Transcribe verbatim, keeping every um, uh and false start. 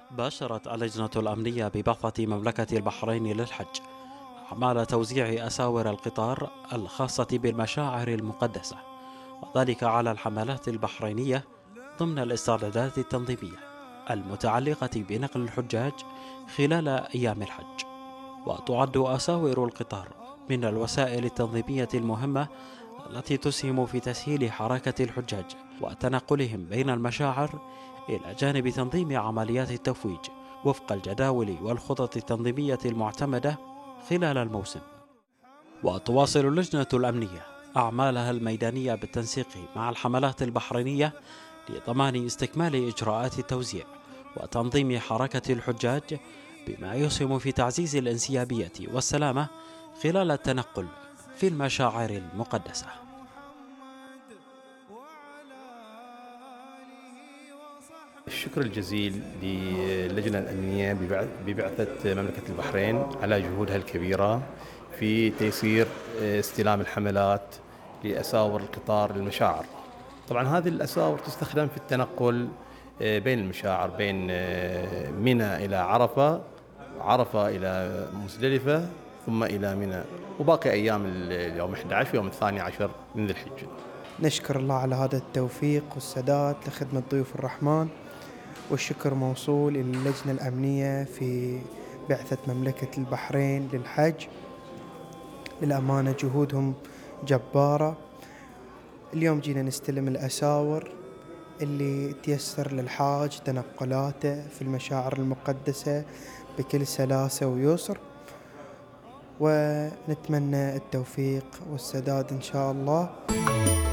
باشرت اللجنة الأمنية ببعثة مملكة البحرين للحج أعمال توزيع أساور القطار الخاصة بالمشاعر المقدسة، وذلك على الحملات البحرينية ضمن الاستعدادات التنظيمية المتعلقة بنقل الحجاج خلال أيام الحج. وتعد أساور القطار من الوسائل التنظيمية المهمة التي تسهم في تسهيل حركة الحجاج وتنقلهم بين المشاعر، إلى جانب تنظيم عمليات التفويج وفق الجداول والخطط التنظيمية المعتمدة خلال الموسم. وتواصل اللجنة الأمنية أعمالها الميدانية بالتنسيق مع الحملات البحرينية لضمان استكمال إجراءات التوزيع وتنظيم حركة الحجاج، بما يسهم في تعزيز الانسيابية والسلامة خلال التنقل في المشاعر المقدسة. الشكر الجزيل للجنة الأمنية ببعثة مملكة البحرين على جهودها الكبيرة في تيسير استلام الحملات لأساور القطار للمشاعر. طبعا هذه الأساور تستخدم في التنقل بين المشاعر، بين منى إلى عرفة، عرفة إلى مزدلفة، ثم إلى منى، وباقي أيام اليوم أحد عشر ويوم الثاني عشر من ذي الحجة. نشكر الله على هذا التوفيق والسداد لخدمة ضيوف الرحمن، والشكر موصول إلى اللجنة الأمنية في بعثة مملكة البحرين للحج. للأمانة جهودهم جبارة. اليوم جينا نستلم الأساور اللي تيسر للحاج تنقلاته في المشاعر المقدسة بكل سلاسة ويسر، ونتمنى التوفيق والسداد إن شاء الله.